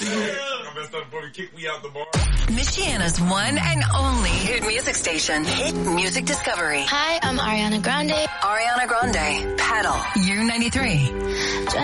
I messed up before they kicked me out the bar. Michiana's one and only hit music station, Hit Music Discovery. Hi, I'm Ariana Grande. Ariana Grande, Paddle, U93.